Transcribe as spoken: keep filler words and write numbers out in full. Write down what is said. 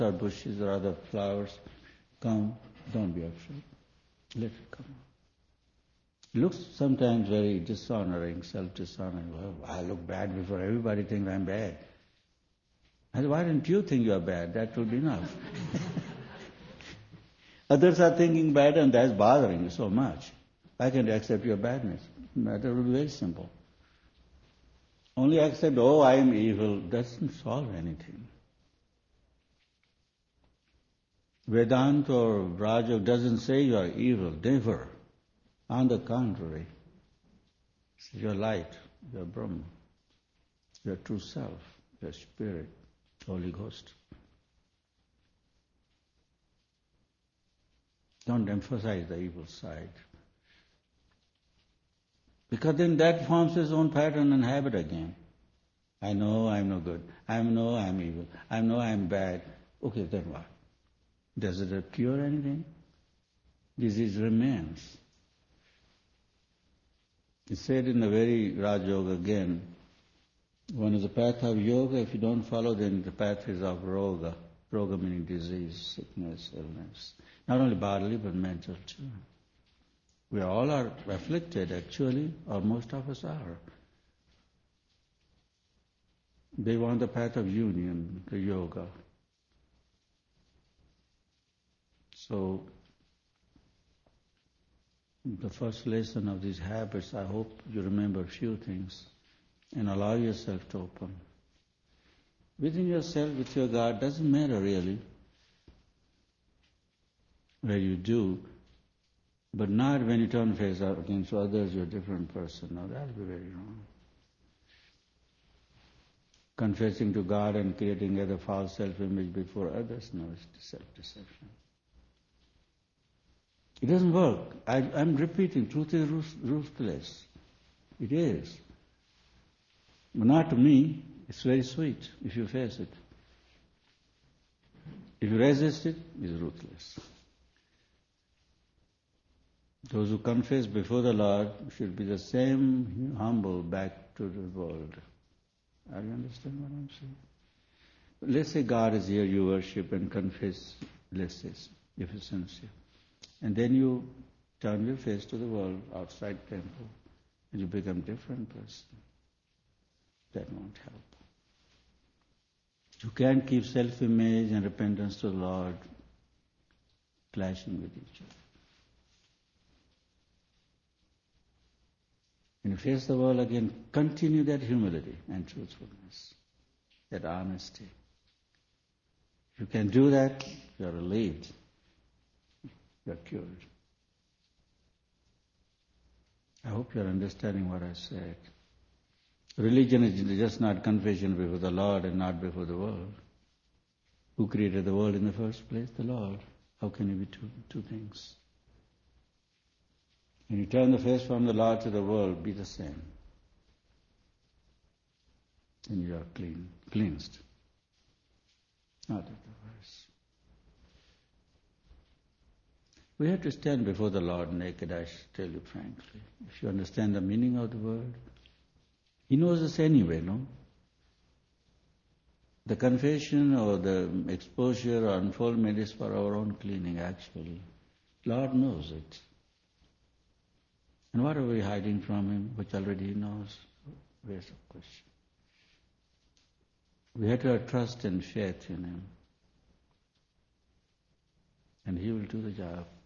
or bushes or other flowers come, don't be afraid. Let it come. It looks sometimes very dishonoring, self-dishonoring. Well, I look bad before everybody thinks I'm bad. I said, why don't you think you're bad? That would be enough. Others are thinking bad and that's bothering you so much. I can accept your badness. The matter will be very simple. Only accept, oh, I am evil, doesn't solve anything. Vedanta or Raja doesn't say you are evil, never. On the contrary, you're light, you're Brahma, you're true self, you're spirit, Holy Ghost. Don't emphasize the evil side. Because then that forms its own pattern and habit again. I know I'm no good. I know I'm evil. I know I'm bad. Okay, then what? Does it cure anything? Disease remains. It's said in the very Raj Yoga again, one is the path of yoga. If you don't follow, then the path is of roga. Roga meaning disease, sickness, illness. Not only bodily, but mental too. We all are afflicted actually, or most of us are. They want the path of union, the yoga. So, the first lesson of these habits, I hope you remember a few things and allow yourself to open. Within yourself, with your God, doesn't matter really where you do, but not when you turn face out against others, you're a different person. Now that will be very wrong. Confessing to God and creating other false self-image before others, no, it's self-deception. It doesn't work. I, I'm repeating, truth is ruthless. It is. But not to me. It's very sweet if you face it. If you resist it, it's ruthless. Those who confess before the Lord should be the same humble back to the world. Are you understand what I'm saying? Let's say God is here, you worship and confess, let's say, if it's sincere. And then you turn your face to the world outside temple and you become a different person. That won't help. You can't keep self-image and repentance to the Lord clashing with each other. When you face the world again, continue that humility and truthfulness, that honesty. If you can do that, you are relieved. You are cured. I hope you are understanding what I said. Religion is just not confession before the Lord and not before the world. Who created the world in the first place? The Lord. How can it be two, two things? When you turn the face from the Lord to the world, be the same. And you are clean, cleansed. Not otherwise. We have to stand before the Lord naked, I tell you frankly. If you understand the meaning of the word, He knows us anyway, no? The confession or the exposure or unfoldment is for our own cleaning, actually. Lord knows it. And what are we hiding from Him, which already He knows? Where's the question? We have to have trust and faith in Him. And He will do the job.